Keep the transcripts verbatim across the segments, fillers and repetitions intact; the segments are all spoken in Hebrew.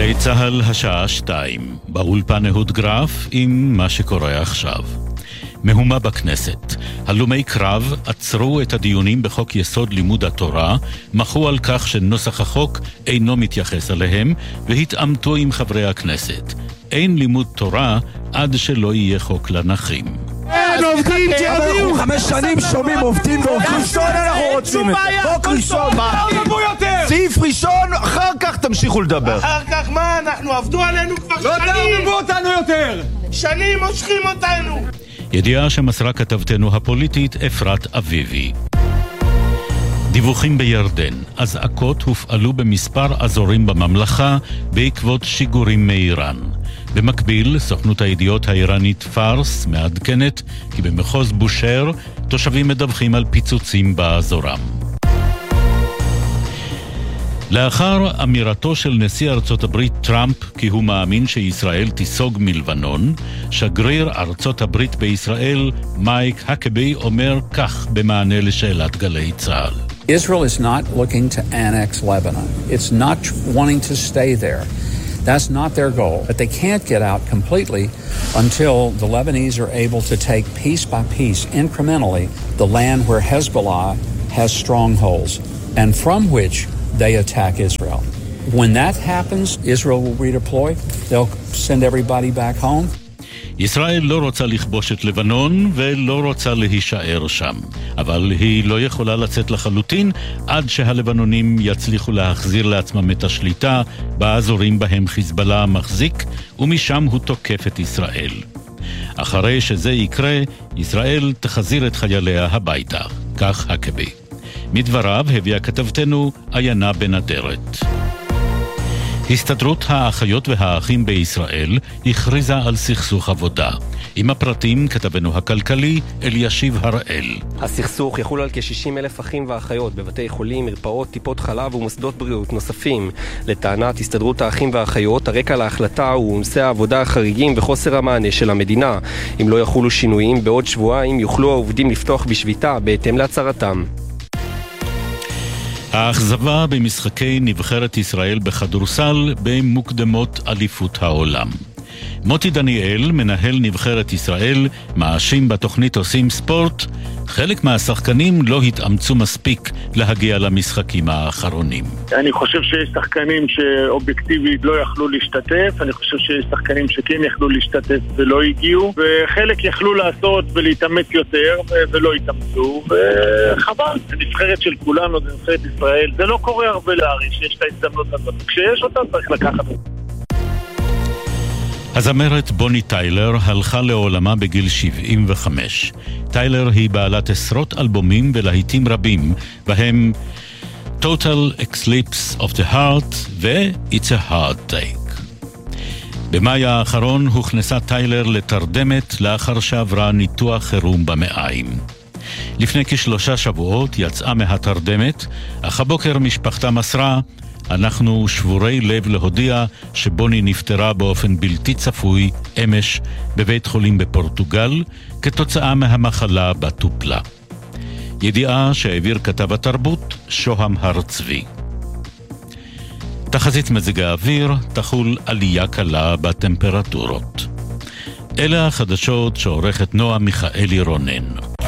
גלי צהל השעה שתיים, באולפן אהוד גרף עם מה שקורה עכשיו. מהומה בכנסת. הלומי קרב עצרו את הדיונים בחוק יסוד לימוד התורה, מחו על כך שנוסח החוק אינו מתייחס עליהם, והתעמתו עם חברי הכנסת. אין לימוד תורה עד שלא יהיה חוק לנכים. אין עובדים, תיאביאו! חמש שנים שומעים עובדים ועובדים. ראשון אנחנו רוצים את זה. חוק ראשון, מה? סעיף ראשון, אחר כך תמשיכו לדבר. אחר כך מה? אנחנו עבדו עלינו כבר שנים. לא תערבבו אותנו יותר! שנים מושכים אותנו. ידיעה שמסרה כתבתנו הפוליטית אפרת אביבי. דיווחים בירדן. אזעקות הופעלו במספר אזורים בממלכה בעקבות שיגורים מאיראן. במקביל, סוכנות הידיעות האיראנית פארס מעדכנת כי במחוז בושר תושבים מדווחים על פיצוצים באזורם. לאחר אמירתו של נשיא ארצות הברית טראמפ כי הוא מאמין שישראל תיסוג מלבנון, שגריר ארצות הברית בישראל מייק הקבי אומר כך במענה לשאלת גלי צהל. Israel is not looking to annex Lebanon. It's not wanting to stay there. That's not their goal. But they can't get out completely until the Lebanese are able to take piece by piece, incrementally, the land where Hezbollah has strongholds, and from which they attack Israel. When that happens, Israel will redeploy. They'll send everybody back home. ישראל לא רוצה לכבוש את לבנון ולא רוצה להישאר שם, אבל היא לא יכולה לצאת לחלוטין עד שהלבנונים יצליחו להחזיר לעצמם את השליטה באזורים בהם חיזבאללה מחזיק, ומשם הוא תוקף את ישראל. אחרי שזה יקרה, ישראל תחזיר את חייליה הביתה, כך הקבי. מדבריו הביאה כתבתנו עיינה בן אדרת. הסתדרות האחיות והאחים בישראל הכריזה על סכסוך עבודה. עם הפרטים כתבנו הכלכלי אלישיב הראל. הסכסוך יחול על כ-שישים אלף אחים ואחיות בבתי חולים, מרפאות, טיפות חלב ומוסדות בריאות נוספים. לטענת הסתדרות האחים והאחיות, הרקע להחלטה הוא עומסי העבודה החריגים וחוסר המענה של המדינה. אם לא יחולו שינויים, בעוד שבועיים יוכלו העובדים לפתוח בשביתה בהתאם להצהרתם. האכזבה במשחקי נבחרת ישראל בכדורסל במוקדמות אליפות העולם. מוטי דניאל, מנהל נבחרת ישראל, מאשים בתוכנית עושים ספורט, חלק מהשחקנים לא התאמצו מספיק להגיע למשחקים האחרונים. אני חושב שיש שחקנים שאובייקטיבית לא יכלו להשתתף, אני חושב שיש שחקנים שכן יכלו להשתתף ולא הגיעו, וחלק יכלו לעשות ולהתאמץ יותר ולא התאמצו, וחבל, זה נבחרת של כולנו, זה נבחרת ישראל, זה לא קורה הרבה להריש, יש את ההזדמנות הזאת, כשיש אותה צריך לקחת אותה. הזמרת בוני טיילר הלכה לעולמה בגיל שבעים וחמש. טיילר היא בעלת עשרות אלבומים ולהיטים רבים, בהם Total Eclipse of the Heart ו-It's a Hard Take. במאי האחרון הוכנסה טיילר לתרדמת לאחר שעברה ניתוח חירום במעיים. לפני כשלושה שבועות יצאה מהתרדמת, אך הבוקר משפחתה מסרה, אנחנו שבורי לב להודיע שבוני נפטרה באופן בלתי צפוי אמש בבית חולים בפורטוגל כתוצאה מהמחלה בטופלה. ידיעה שהעביר כתב התרבות שוהם הר צבי. תחזית מזג האוויר תחול עלייה קלה בטמפרטורות. אלה החדשות שעורכת נועה מיכאלי רונן.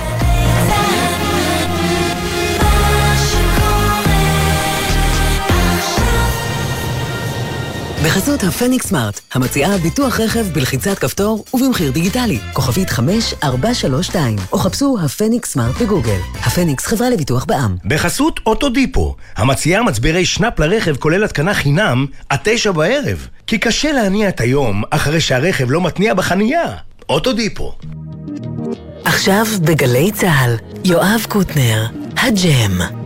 בחסות הפניקס סמארט, המציעה ביטוח רכב בלחיצת כפתור ובמחיר דיגיטלי. כוכבית חמש ארבע שלוש שתיים, או חפשו הפניקס סמארט בגוגל. הפניקס חברה לביטוח בע"מ. בחסות אוטודיפו, המציעה מצברי שנאפ לרכב כולל התקנה חינם עד תשע בערב. כי קשה להניע את היום אחרי שהרכב לא מתניע בחנייה. אוטודיפו. עכשיו בגלי צהל, יואב קוטנר, הג'ם.